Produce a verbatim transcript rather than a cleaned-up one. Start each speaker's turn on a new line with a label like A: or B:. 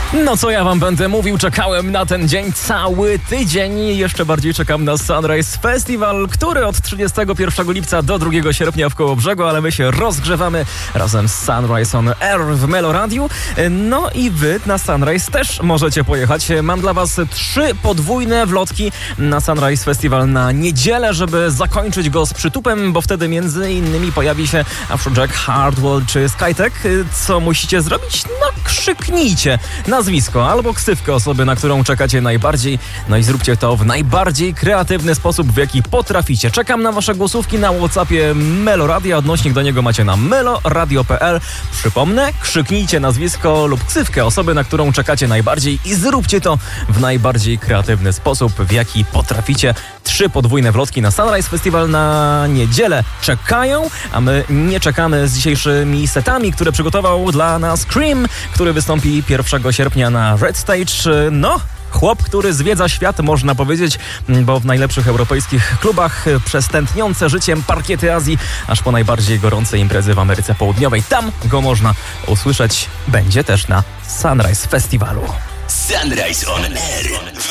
A: No co ja wam będę mówił, czekałem na ten dzień cały tydzień. Jeszcze bardziej czekam na Sunrise Festival, który od trzydziestego pierwszego lipca do drugiego sierpnia w Kołobrzegu, ale my się rozgrzewamy razem z Sunrise on Air w Meloradiu. No i wy na Sunrise też możecie pojechać. Mam dla was trzy podwójne wlotki na Sunrise Festival na niedzielę, żeby zakończyć go z przytupem, bo wtedy między innymi pojawi się Afrojack, Hardwell czy Skytech. Co musicie zrobić? No krzyknijcie nazwisko albo ksywkę osoby, na którą czekacie najbardziej. No i zróbcie to w najbardziej kreatywny sposób, w jaki potraficie. Czekam na wasze głosówki na WhatsAppie Meloradia. Odnośnik do niego macie na meloradio kropka p l. Przypomnę, krzyknijcie nazwisko lub ksywkę osoby, na którą czekacie najbardziej i zróbcie to w najbardziej kreatywny sposób, w jaki potraficie. Trzy podwójne wlotki na Sunrise Festival na niedzielę czekają, a my nie czekamy z dzisiejszymi setami, które przygotował dla nas Cream, który wystąpi pierwszego sierpnia na Red Stage. No, chłop, który zwiedza świat, można powiedzieć, bo w najlepszych europejskich klubach przez tętniące życiem parkiety Azji, aż po najbardziej gorące imprezy w Ameryce Południowej. Tam go można usłyszeć. Będzie też na Sunrise Festivalu.
B: Sunrise on Air.